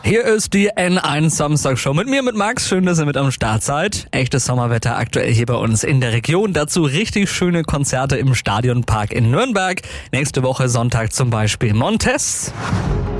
Hier ist die N1 Samstagsshow mit mir, mit Max. Schön, dass ihr mit am Start seid. Echtes Sommerwetter aktuell hier bei uns in der Region. Dazu richtig schöne Konzerte im Stadionpark in Nürnberg. Nächste Woche Sonntag zum Beispiel Montes.